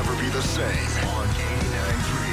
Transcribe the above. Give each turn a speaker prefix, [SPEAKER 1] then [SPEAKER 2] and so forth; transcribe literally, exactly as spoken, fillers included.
[SPEAKER 1] never be the same. On eighty-nine point three